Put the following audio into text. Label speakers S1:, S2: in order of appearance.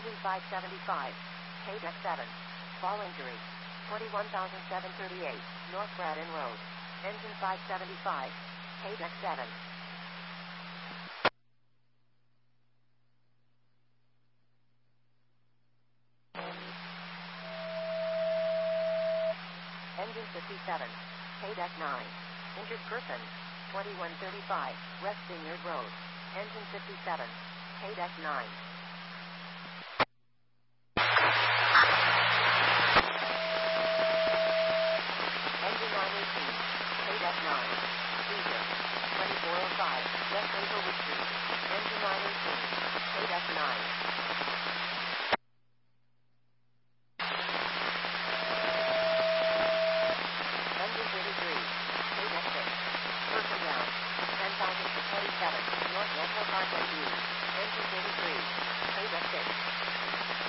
S1: Engine 575. K-Deck 7. Fall injury. 21,738. North Braddon Road. Engine 575. K-Deck 7. Engine 57. K-Deck 9. Injured person. 2135. West Vineyard Road. Engine 57. K-Deck 9. Engine 918. K-Deck 9. Seizure. 2405. West Hazelwood Street. Engine 918. K-Deck 9.